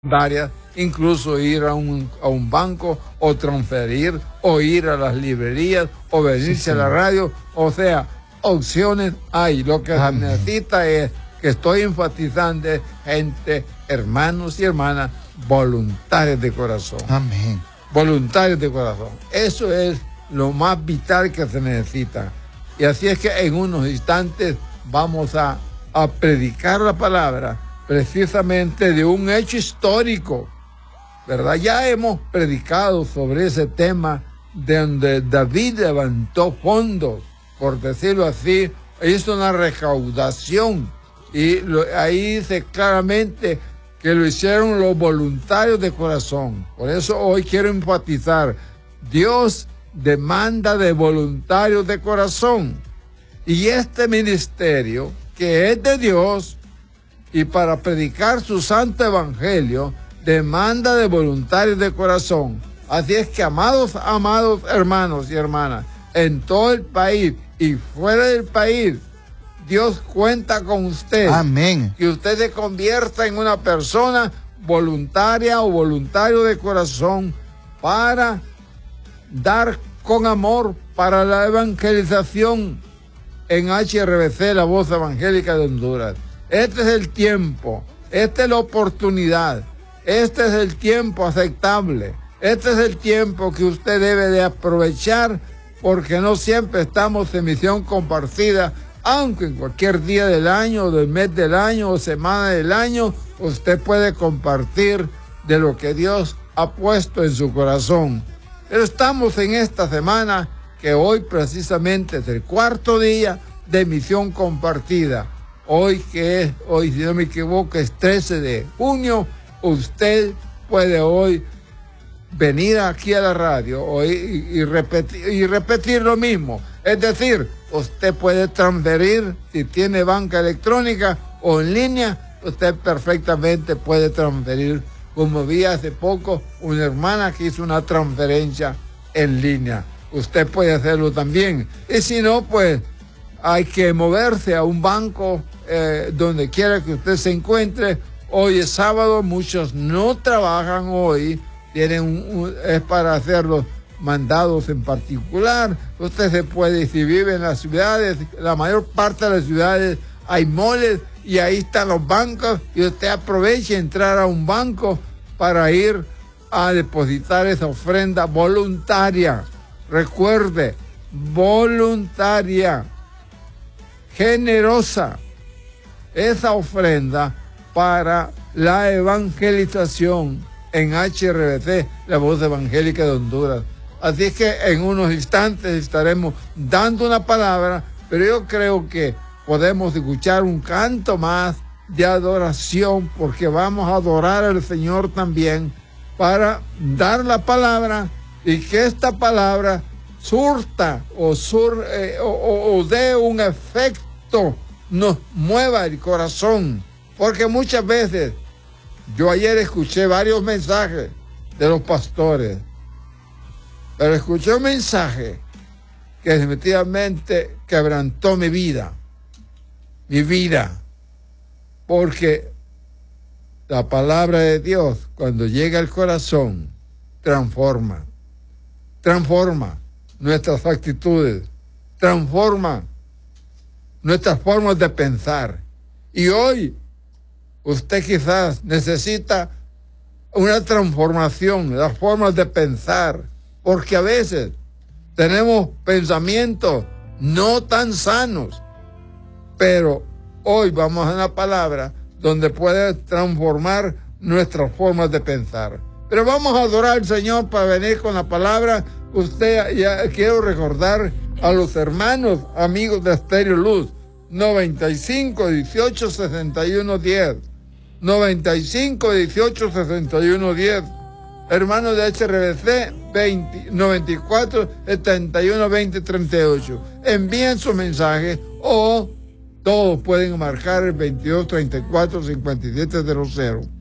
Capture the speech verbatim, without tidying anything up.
varias, incluso ir a un, a un banco o transferir o ir a las librerías o venirse sí, sí. a la radio. O sea, opciones hay. Lo que Amén. se necesita es, que estoy enfatizando, es gente, hermanos y hermanas, voluntarios de corazón. Amén. Voluntarios de corazón. Eso es lo más vital que se necesita. Y así es que en unos instantes vamos a, a predicar la palabra precisamente de un hecho histórico, ¿verdad? Ya hemos predicado sobre ese tema de donde David levantó fondos, por decirlo así, hizo una recaudación y lo, ahí dice claramente que lo hicieron los voluntarios de corazón. Por eso hoy quiero enfatizar, Dios demanda de voluntarios de corazón. Y este ministerio, que es de Dios, y para predicar su santo evangelio, demanda de voluntarios de corazón. Así es que, amados, amados hermanos y hermanas, en todo el país y fuera del país, Dios cuenta con usted. Amén. Que usted se convierta en una persona voluntaria o voluntario de corazón para dar con amor para la evangelización en H R B C, la Voz Evangélica de Honduras. Este es el tiempo, esta es la oportunidad, este es el tiempo aceptable, este es el tiempo que usted debe de aprovechar, porque no siempre estamos en misión compartida, aunque en cualquier día del año, del mes del año o semana del año, usted puede compartir de lo que Dios ha puesto en su corazón. Pero estamos en esta semana que hoy precisamente es el cuarto día de misión compartida. Hoy que es, hoy si no me equivoco, es trece de junio, usted puede hoy venir aquí a la radio hoy y, y, repetir, y repetir lo mismo. Es decir, usted puede transferir, si tiene banca electrónica o en línea, usted perfectamente puede transferir, como vi hace poco una hermana que hizo una transferencia en línea. Usted puede hacerlo también. Y si no, pues hay que moverse a un banco eh, donde quiera que usted se encuentre. Hoy es sábado, muchos no trabajan hoy, tienen un, un, es para hacer los mandados en particular. Usted se puede, si vive en las ciudades, la mayor parte de las ciudades hay moles y ahí están los bancos, y usted aprovecha entrar a un banco para ir a depositar esa ofrenda voluntaria. Recuerde, voluntaria, generosa, esa ofrenda para la evangelización en H R B C, la Voz Evangélica de Honduras. Así es que en unos instantes estaremos dando una palabra, pero yo creo que podemos escuchar un canto más de adoración, porque vamos a adorar al Señor también para dar la palabra y que esta palabra surta o, sur, eh, o, o, o dé un efecto, nos mueva el corazón. Porque muchas veces, yo ayer escuché varios mensajes de los pastores, pero escuché un mensaje que definitivamente quebrantó mi vida, mi vida, porque la palabra de Dios, cuando llega al corazón, transforma, transforma nuestras actitudes, transforma nuestras formas de pensar. Y hoy usted quizás necesita una transformación de las formas de pensar, porque a veces tenemos pensamientos no tan sanos, pero hoy vamos a una palabra donde puede transformar nuestras formas de pensar. Pero vamos a adorar al Señor para venir con la palabra. Usted, ya quiero recordar a los hermanos, amigos de Estéreo Luz, noventa y cinco, dieciocho, sesenta y uno, diez. noventa y cinco, dieciocho, sesenta y uno, diez. Hermanos de H R B C, veinte, noventa y cuatro, setenta y uno, veinte, treinta y ocho. Envíen su mensaje o todos pueden marcar el veintidós, treinta y cuatro, cincuenta y siete, cero cero.